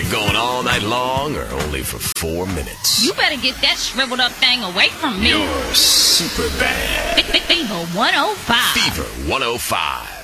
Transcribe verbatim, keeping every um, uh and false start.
You going all night long or only for four minutes? You better get that shriveled up thing away from me. You're super bad. Fever one oh five. Fever one oh five.